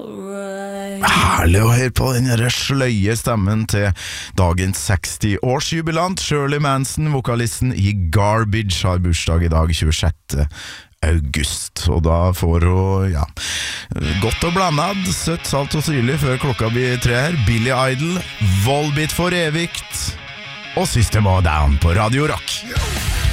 Herlig å høre på den sløye stemmen til dagens 60-årsjubilant. Shirley Manson, vokalisten i Garbage, har bursdag i dag, 26. august. Og da får hun, godt og blandet, søtt, salt og syrlig før klokka blir 3 her. Billy Idol, Volbeat for evigt og System of a Down på Radio Rock.